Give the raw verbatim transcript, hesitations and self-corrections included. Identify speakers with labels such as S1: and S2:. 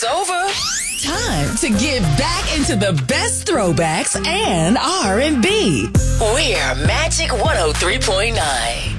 S1: over. Time to get back into the best throwbacks and R and B. We're Magic one oh three point nine.